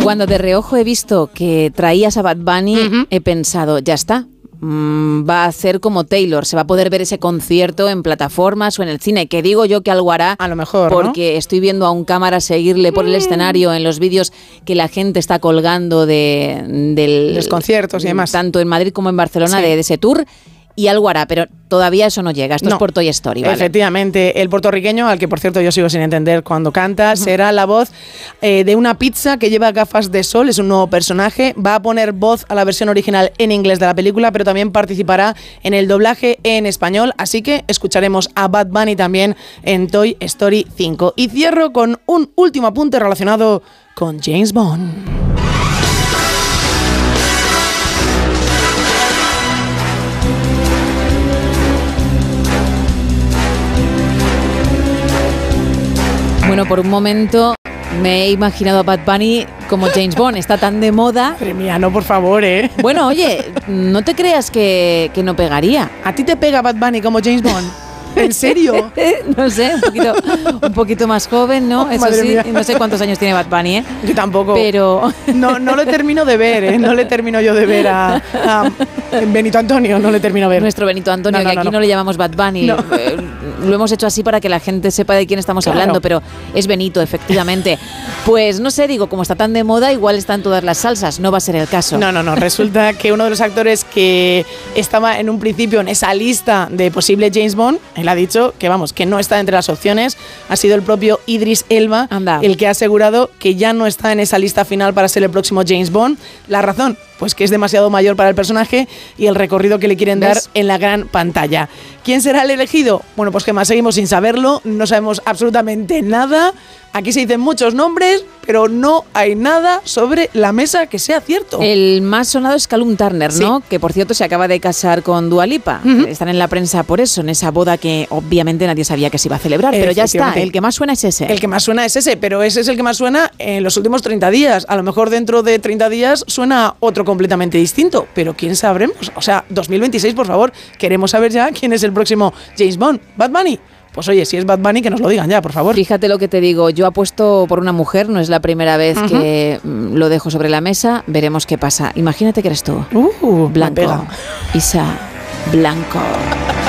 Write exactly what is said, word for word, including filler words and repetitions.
Cuando de reojo he visto que traías a Bad Bunny, uh-huh. he pensado, ya está. Va a hacer como Taylor, se va a poder ver ese concierto en plataformas o en el cine, que digo yo que algo hará, a lo mejor, porque ¿no? estoy viendo a un cámara seguirle por el escenario en los vídeos que la gente está colgando de del, los conciertos y demás, tanto en Madrid como en Barcelona, sí. de, de ese tour. Y algo hará, pero todavía eso no llega. Esto no. es por Toy Story, ¿vale? Efectivamente, el puertorriqueño, al que por cierto yo sigo sin entender cuando canta, será la voz eh, de una pizza que lleva gafas de sol, es un nuevo personaje, va a poner voz a la versión original en inglés de la película, pero también participará en el doblaje en español, así que escucharemos a Bad Bunny también en Toy Story cinco. Y cierro con un último apunte relacionado con James Bond. Bueno, por un momento me he imaginado a Bad Bunny como James Bond. Está tan de moda. Madre mía, no, por favor, ¿eh? Bueno, oye, no te creas que, que no pegaría. ¿A ti te pega Bad Bunny como James Bond? ¿En serio? No sé, un poquito, un poquito más joven, ¿no? Oh, Eso madre sí, mía. No sé cuántos años tiene Bad Bunny, ¿eh? Yo tampoco. Pero no, no le termino de ver, ¿eh? No le termino yo de ver a, a Benito Antonio, no le termino de ver. Nuestro Benito Antonio, no, no, que aquí no, no. no le llamamos Bad Bunny. No. Eh, lo hemos hecho así para que la gente sepa de quién estamos claro. hablando, pero es Benito, efectivamente. Pues no sé, digo, como está tan de moda, igual están todas las salsas. No va a ser el caso. No, no, no. Resulta que uno de los actores que estaba en un principio en esa lista de posible James Bond, él ha dicho que, vamos, que no está entre las opciones, ha sido el propio Idris Elba Anda. el que ha asegurado que ya no está en esa lista final para ser el próximo James Bond. La razón, pues que es demasiado mayor para el personaje y el recorrido que le quieren ¿Ves? dar en la gran pantalla. ¿Quién será el elegido? Bueno, pues que más seguimos sin saberlo, no sabemos absolutamente nada. Aquí se dicen muchos nombres, pero no hay nada sobre la mesa que sea cierto. El más sonado es Callum Turner, ¿no? Sí. Que por cierto se acaba de casar con Dua Lipa. Uh-huh. Están en la prensa por eso, en esa boda que obviamente nadie sabía que se iba a celebrar, pero ya está, el que más suena es ese. El que más suena es ese, pero ese es el que más suena en los últimos treinta días. A lo mejor dentro de treinta días suena otro completamente distinto, pero ¿quién sabremos? O sea, dos mil veintiséis, por favor, queremos saber ya quién es el próximo James Bond. ¿Bad Bunny? Pues oye, si es Bad Bunny, que nos lo digan ya, por favor. Fíjate lo que te digo, yo apuesto por una mujer, no es la primera vez uh-huh. que mm, lo dejo sobre la mesa, veremos qué pasa. Imagínate que eres tú. Uh, Blanco. Isa Blanco.